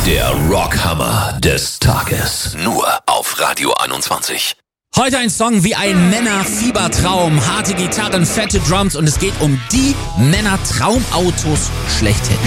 Der Rockhammer des Tages. Nur auf Radio 21. Heute ein Song wie ein Männerfiebertraum. Harte Gitarren, fette Drums und es geht um die Männertraumautos schlechthin.